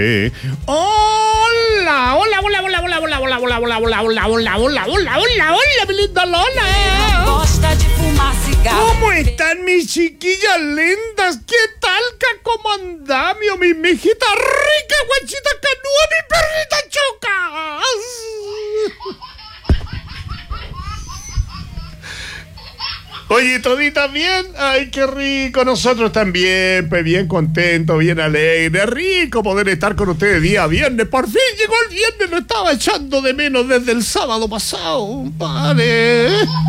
Hola, hola, hola, hola, hola, hola, hola, hola, hola, hola, hola, hola, hola, hola, hola, hola, mi linda Lola. ¿Cómo están mis chiquillas lindas? ¿Qué tal, cómo andá, mi mijita rica, guachita canúa, mi perrita choca? Oye, toditas bien, ay, qué rico, nosotros también, pues bien contentos, bien alegres, rico poder estar con ustedes día viernes, por fin llegó el viernes, lo estaba echando de menos desde el sábado pasado, padre.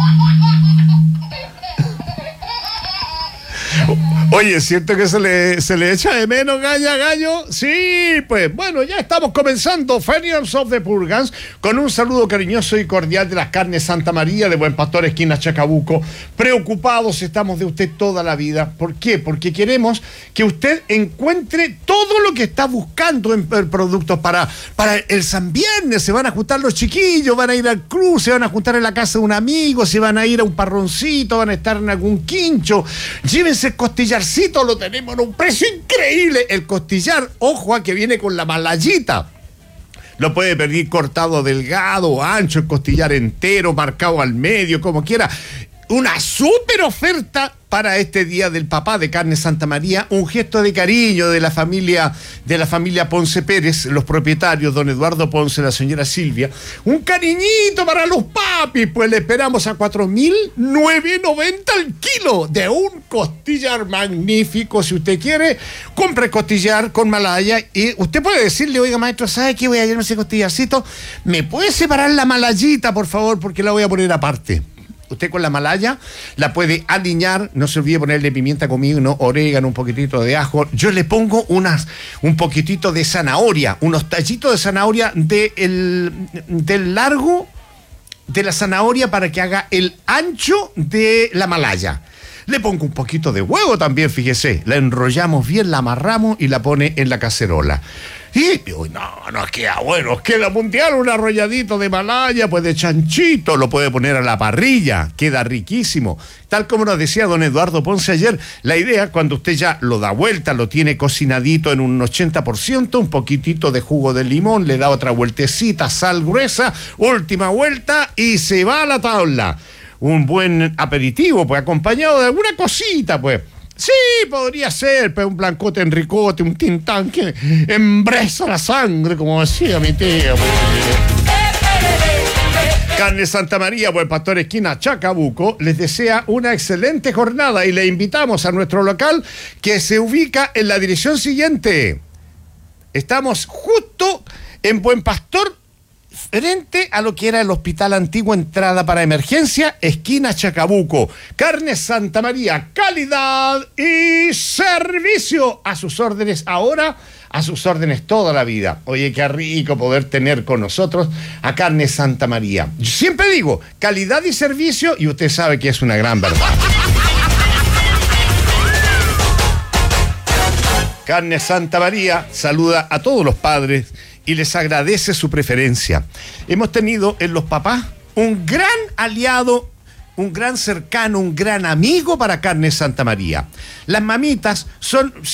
Oye, ¿siento que se le echa de menos, gallo? Sí, pues bueno, ya estamos comenzando Fenians of the Purgans con un saludo cariñoso y cordial de las carnes Santa María de Buen Pastor, esquina Chacabuco. Preocupados estamos de usted toda la vida. ¿Por qué? Porque queremos que usted encuentre todo lo que está buscando en productos para el San Viernes. Se van a juntar los chiquillos, van a ir al club, se van a juntar en la casa de un amigo, se van a ir a un parroncito, van a estar en algún quincho. Llévense el costillarcito, lo tenemos en un precio increíble. El costillar, ojo a que viene con la malayita. Lo puede pedir cortado delgado, ancho, el costillar entero, marcado al medio, como quiera. Una súper oferta para este Día del Papá de Carne Santa María, un gesto de cariño de la familia Ponce Pérez, los propietarios, don Eduardo Ponce, la señora Silvia, un cariñito para los papis, pues le esperamos a 4.990 al kilo de un costillar magnífico. Si usted quiere, compre costillar con malaya y usted puede decirle, oiga maestro, ¿sabe qué? Voy a llevar ese costillarcito, ¿me puede separar la malayita, por favor? Porque la voy a poner aparte. Usted con la malaya la puede aliñar, no se olvide ponerle pimienta comino, orégano, un poquitito de ajo. Yo le pongo un poquitito de zanahoria, unos tallitos de zanahoria del largo de la zanahoria para que haga el ancho de la malaya. Le pongo un poquito de huevo también, fíjese. La enrollamos bien, la amarramos y la pone en la cacerola. Y no queda bueno, queda mundial, un arrolladito de malaya, pues de chanchito, lo puede poner a la parrilla, queda riquísimo. Tal como nos decía don Eduardo Ponce ayer, la idea, cuando usted ya lo da vuelta, lo tiene cocinadito en un 80%, un poquitito de jugo de limón, le da otra vueltecita, sal gruesa, última vuelta y se va a la tabla. Un buen aperitivo, pues acompañado de alguna cosita, pues. Sí, podría ser, pues un blancote en ricote, un tintán que embreza la sangre, como decía mi tía. Carne Santa María, Buen Pastor, esquina Chacabuco, les desea una excelente jornada y le invitamos a nuestro local que se ubica en la dirección siguiente. Estamos justo en Buen Pastor, frente a lo que era el Hospital Antiguo, entrada para emergencia, esquina Chacabuco. Carne Santa María, calidad y servicio a sus órdenes ahora, a sus órdenes toda la vida. Oye, qué rico poder tener con nosotros a Carne Santa María. Yo siempre digo, calidad y servicio, y usted sabe que es una gran verdad. Carne Santa María saluda a todos los padres y les agradece su preferencia. Hemos tenido en los papás un gran aliado, un gran cercano, un gran amigo para Carne Santa María. Las mamitas son